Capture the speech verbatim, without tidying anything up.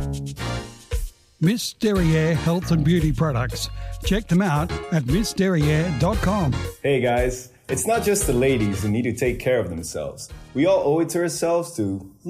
Miss Derriere Health and Beauty Products. Check them out at miss derriere dot com. Hey guys, it's not just the ladies who need to take care of themselves. We all owe it to ourselves to